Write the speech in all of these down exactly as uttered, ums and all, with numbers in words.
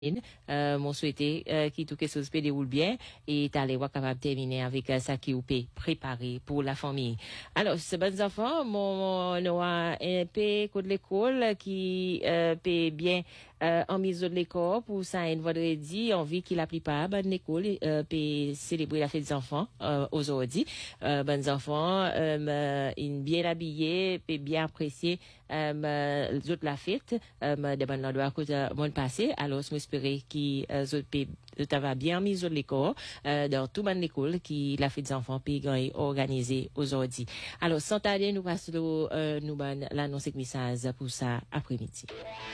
Euh, mon souhaité euh, qui tout quelque chose se déroule bien et t'allez voir capable de terminer avec euh, ça qui vous peut préparer pour la famille. Alors, ces bons enfants, mon Noah un peu de l'école qui euh, peut bien euh, en mise de l'école pour ça un vendredi, envie qu'il applique pas bonne l'école euh, peut célébrer la fête des enfants euh, aujourd'hui. Euh, bons enfants, euh, une bien habillé, peut bien apprécier euh, les autres la fête euh, de bonne endroit que bon passé. Alors, espérer qui euh, va bien mis au l'école euh, dans tout bonne l'école qui la fête des enfants puis organisé aujourd'hui. Alors sans tarder nous passons euh, nous ban l'annonce et message pour ça après-midi.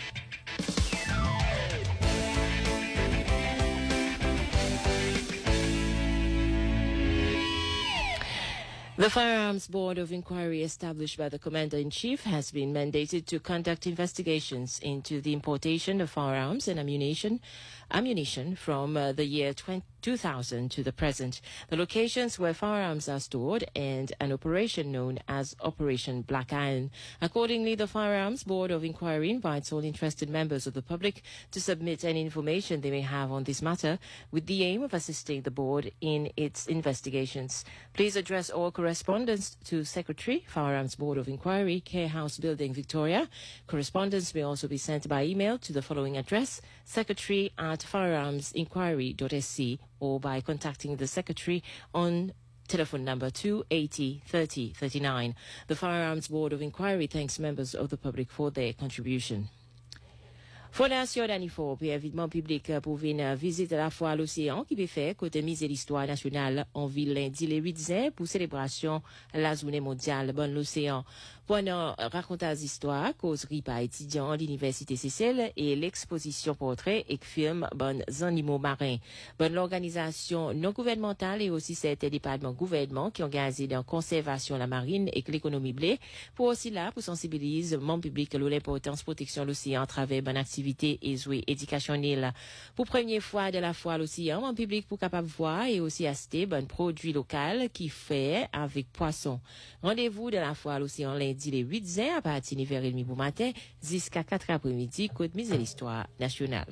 The Firearms Board of Inquiry established by the Commander-in-Chief has been mandated to conduct investigations into the importation of firearms and ammunition, ammunition from uh, the year two thousand to the present, the locations where firearms are stored, and an operation known as Operation Black Iron. Accordingly, the Firearms Board of Inquiry invites all interested members of the public to submit any information they may have on this matter with the aim of assisting the board in its investigations. Please address all correspondence to Secretary, Firearms Board of Inquiry, Care House Building, Victoria. Correspondence may also be sent by email to the following address, secretary at firearmsinquiry dot s c, or by contacting the Secretary on telephone number two eighty thirty thirty-nine. The Firearms Board of Inquiry thanks members of the public for their contribution. Fondation Danifort, puis évidemment public pour venir visiter la fois à l'océan qui peut faire côté musée l'histoire nationale en ville lundi les huit juin pour célébration la journée mondiale bonne l'océan. Pendant raconter des histoires, causerie par étudiants à l'université Cécile et l'exposition portrait et film bonnes animaux marins. Bonne l'organisation non gouvernementale et aussi certains départements gouvernement qui ont engagé dans conservation de la marine et l'économie blé pour aussi là pour sensibiliser mon public à l'importance protection de l'océan à travers bonne activité et jouer éducationnel. Pour première fois de la fois à l'océan, mon public pour capable voir et aussi acheter bon produits locaux qui fait avec poisson. Rendez-vous de la fois à l'océan lundi les huit juin à partir de neuf heures trente pour matin jusqu'à quatre heures après-midi côte mise à l'histoire nationale.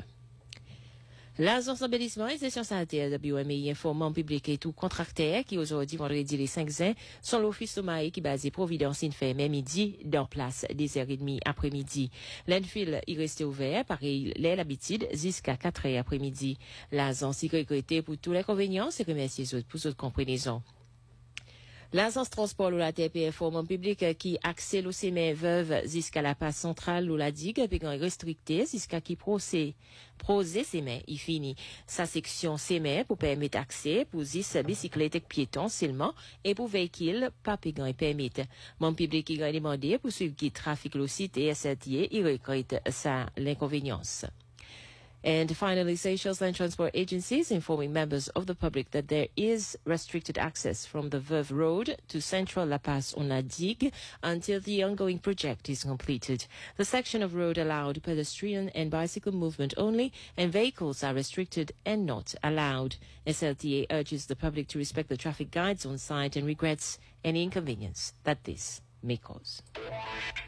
L'agence d'embellissement et gestion sanitaire de W M I informe mon public et tout contracteur qui aujourd'hui vendredi les cinq juin sont l'office Somaï qui basé Providence Infirmière midi dans place des heures trente après-midi. L'enfil y restait ouvert pareil l'habitude jusqu'à quatre heures après-midi. L'agence y sécurité pour tous les inconvénients et remercie pour votre compréhension. L'agence transport ou la T P informe un public qui accède au semaine veuve jusqu'à la passe centrale ou la digue, puis restricté jusqu'à qui procès, prosé semaine, il finit sa section semaine pour permettre accès pour dix bicyclettes et piétons seulement et pour véhicules pas payant et permettre. Mon public qui a demandé pour suivre qui trafic le site et assertier, il regrette ça l'inconvénience. And finally, Seychelles Land Transport Agencies informing members of the public that there is restricted access from the Veuve Road to Central La Paz on La Digue until the ongoing project is completed. The section of road allowed pedestrian and bicycle movement only, and vehicles are restricted and not allowed. S L T A urges the public to respect the traffic guides on site and regrets any inconvenience that this may cause.